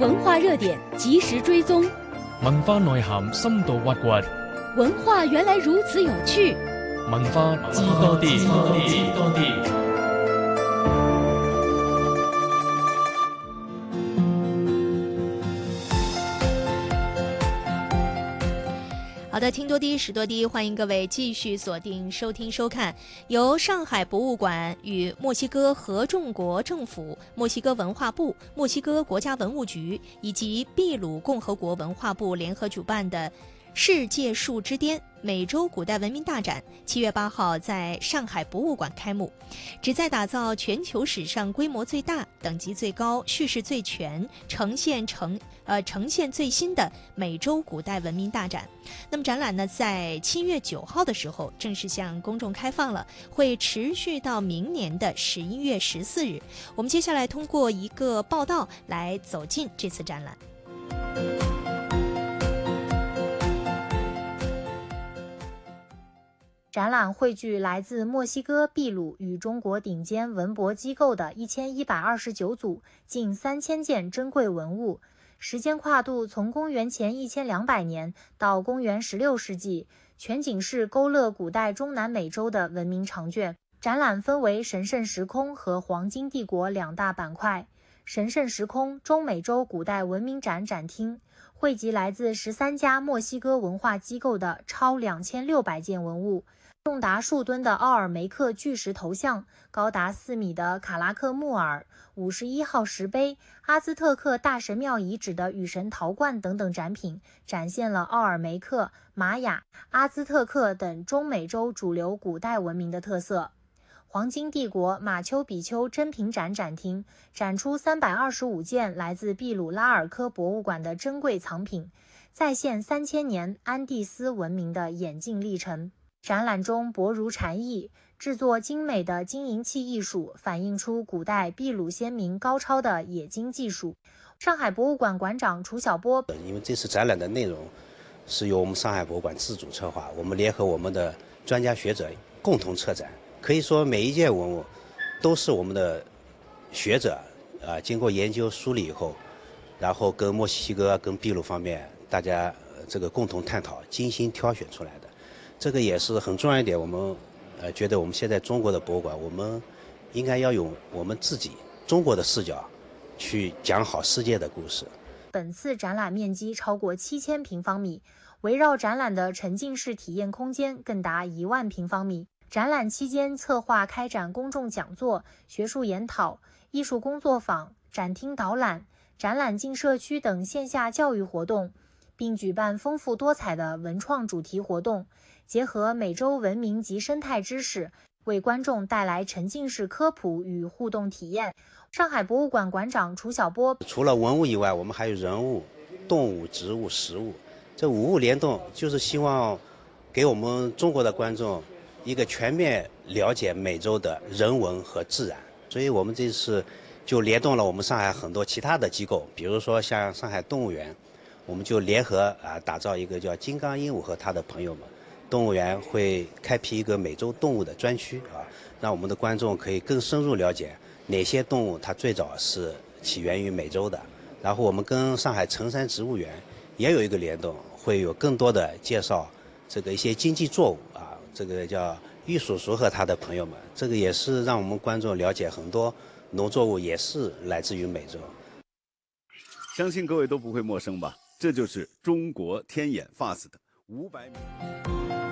文化热点及时追踪， 文化內涵深度挖掘， 文化原來如此有趣， 文化知多啲。 好的，听多啲，识多啲，欢迎各位继续锁定收听收看由上海博物馆与墨西哥合众国政府、墨西哥文化部、墨西哥国家文物局以及秘鲁共和国文化部联合主办的世界树之巅美洲古代文明大展7月8号在上海博物馆开幕，旨在打造全球史上规模最大、等级最高、叙事最全、呈现最新的美洲古代文明大展。那么展览呢，在7月9号的时候正式向公众开放了，会持续到明年的11月14日。我们接下来通过一个报道来走进这次展览。 展览汇聚来自墨西哥、秘鲁与中国顶尖文博机构的1129组近3000件珍贵文物，时间跨度从公元前1200年到公元16世纪，全景式勾勒古代中南美洲的文明长卷。展览分为神圣时空和黄金帝国两大板块。神圣时空中美洲古代文明展展厅汇集来自13家墨西哥文化机构的超2600件文物，重达数吨的奥尔梅克巨石头像，高达4米的卡拉克穆尔、51号石碑、阿兹特克大神庙遗址的雨神陶罐等等展品，展现了奥尔梅克、玛雅、阿兹特克等中美洲主流古代文明的特色。黄金帝国马丘比丘珍品展展厅展出325件来自秘鲁拉尔科博物馆的珍贵藏品，再现3000年安第斯文明的演进历程。展览中博如禅意，制作精美的金银器艺术反映出古代秘鲁先民高超的冶金技术。上海博物馆馆长楚晓波， 因为这次展览的内容是由我们上海博物馆自主策划，我们联合我们的专家学者共同策展，可以说每一件文物都是我们的学者经过研究梳理以后，然后跟墨西哥跟秘鲁方面大家这个共同探讨，精心挑选出来的。这个也是很重要一点，我们觉得我们现在中国的博物馆，我们应该要用我们自己中国的视角去讲好世界的故事。 本次展览面积超过7000平方米，围绕展览的沉浸式体验空间更达1万平方米。展览期间策划开展公众讲座、学术研讨、艺术工作坊、展厅导览、展览进社区等线下教育活动，并举办丰富多彩的文创主题活动，结合美洲文明及生态知识，为观众带来沉浸式科普与互动体验。上海博物馆馆长楚晓波， 除了文物以外，我们还有人物、动物、植物、食物，这5物联动，就是希望给我们中国的观众一个全面了解美洲的人文和自然。所以我们这次就联动了我们上海很多其他的机构，比如说像上海动物园，我们就联合打造一个叫金刚鹦鹉和他的朋友们，动物园会开辟一个美洲动物的专区让我们的观众可以更深入了解哪些动物它最早是起源于美洲的。然后我们跟上海城山植物园也有一个联动，会有更多的介绍这个一些经济作物这个叫玉叔叔和他的朋友们，这个也是让我们观众了解很多农作物也是来自于美洲。 相信各位都不会陌生吧？这就是中国天眼 FAST 500米。